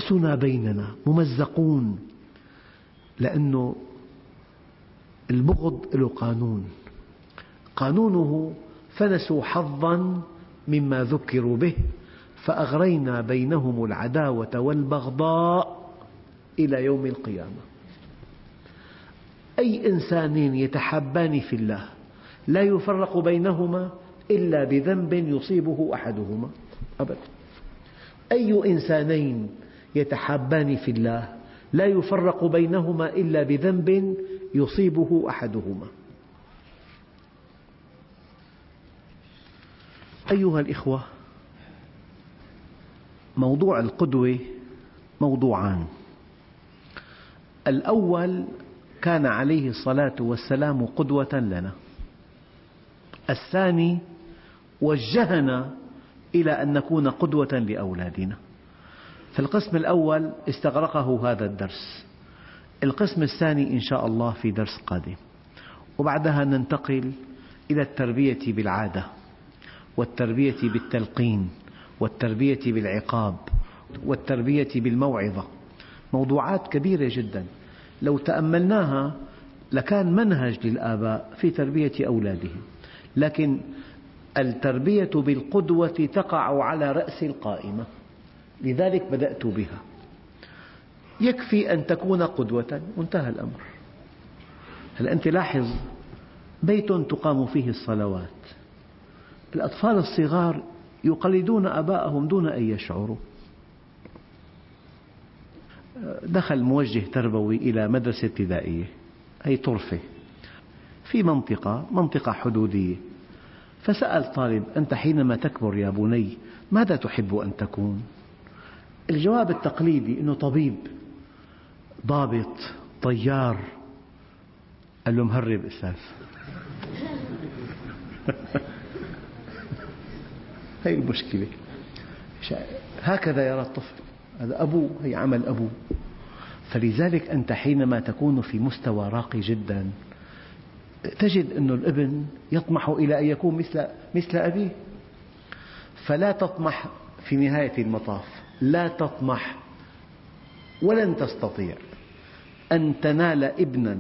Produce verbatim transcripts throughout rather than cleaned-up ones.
بأسنا بيننا ممزقون، لأنه البغض له قانون، قانونه فنسوا حظا مما ذكروا به فأغرينا بينهم العداوة والبغضاء إلى يوم القيامة. أي إنسانين يتحابان في الله لا يفرق بينهما إلا بذنب يصيبه أحدهما أبدا. أي إنسانين يتحابان في الله لا يفرق بينهما إلا بذنب يصيبه أحدهما. أيها الإخوة، موضوع القدوة موضوعان. الأول كان عليه الصلاة والسلام قدوة لنا، الثاني وجهنا إلى أن نكون قدوة لأولادنا. فالقسم الأول استغرقه هذا الدرس، القسم الثاني إن شاء الله في درس قادم، وبعدها ننتقل إلى التربية بالعادة والتربية بالتلقين والتربية بالعقاب والتربية بالموعظة، موضوعات كبيرة جدا لو تأملناها لكان منهج للآباء في تربية أولادهم، لكن التربية بالقدوة تقع على رأس القائمة، لذلك بدأت بها. يكفي أن تكون قدوة وانتهى الأمر. هل أنت لاحظ بيت تقام فيه الصلوات، الأطفال الصغار يقلدون آباءهم دون أن يشعروا. دخل موجه تربوي إلى مدرسة ابتدائية، هي طرفة في منطقة منطقة حدودية، فسأل طالب: أنت حينما تكبر يا بني ماذا تحب أن تكون؟ الجواب التقليدي أنه طبيب، ضابط، طيار. قال له: مهرب أستاذ. هي المشكلة، هكذا يرى الطفل، هذا أبوه، هي عمل أبوه. فلذلك أنت حينما تكون في مستوى راقي جدا تجد أن الابن يطمح إلى أن يكون مثل, مثل أبيه، فلا تطمح في نهاية المطاف، لا تطمح ولن تستطيع أن تنال ابنا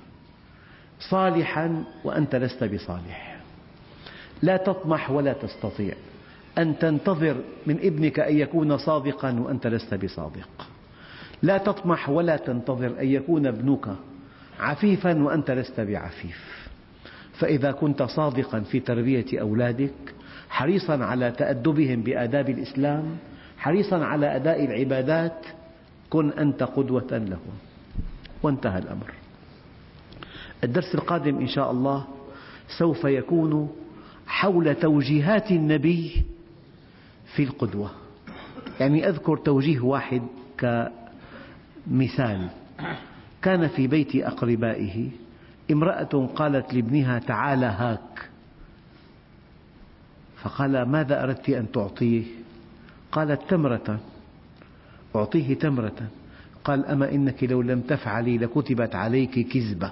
صالحا وأنت لست بصالح، لا تطمح ولا تستطيع أن تنتظر من ابنك أن يكون صادقا وأنت لست بصادق، لا تطمح ولا تنتظر أن يكون ابنك عفيفا وأنت لست بعفيف. فإذا كنت صادقا في تربية أولادك، حريصا على تأدبهم بآداب الإسلام، حريصا على أداء العبادات، كن أنت قدوة لهم وانتهى الأمر. الدرس القادم إن شاء الله سوف يكون حول توجيهات النبي في القدوة. يعني أذكر توجيه واحد كمثال. كان في بيت أقربائه امرأة قالت لابنها: تعال هاك. فقال: ماذا أردت أن تعطيه؟ قالت: تمرة. أعطيه تمرة. قال: أما إنك لو لم تفعلي لكتبت عليك كذبة.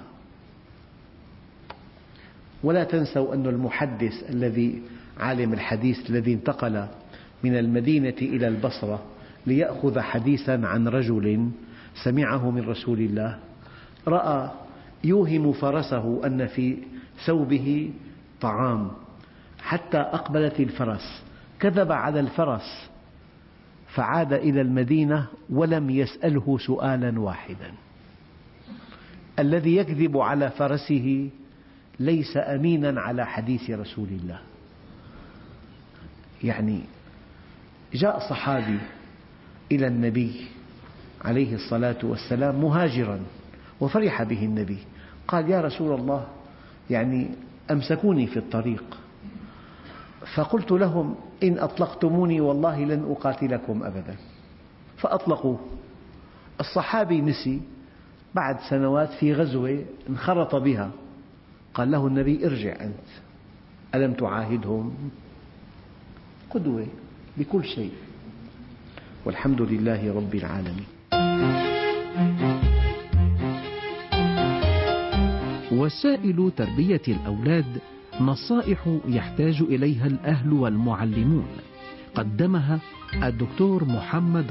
ولا تنسوا أن المحدث الذي عالم الحديث الذي انتقل من المدينة إلى البصرة ليأخذ حديثا عن رجل سمعه من رسول الله، رأى يوهم فرسه أن في ثوبه طعام حتى أقبلت الفرس، كذب على الفرس فعاد إلى المدينة ولم يسأله سؤالا واحدا. الذي يكذب على فرسه ليس أمينا على حديث رسول الله. يعني جاء صحابي إلى النبي عليه الصلاة والسلام مهاجرا وفرح به النبي، قال: يا رسول الله، يعني أمسكوني في الطريق، فقلت لهم: إن أطلقتموني والله لن أقاتلكم أبدا. فأطلقوه. الصحابي نسي، بعد سنوات في غزوة انخرط بها، قال له النبي: ارجع أنت، ألم تعاهدهم؟ قدوة بكل شيء. والحمد لله رب العالمين. وسائل تربية الأولاد نصائح يحتاج إليها الأهل والمعلمون، قدمها الدكتور محمد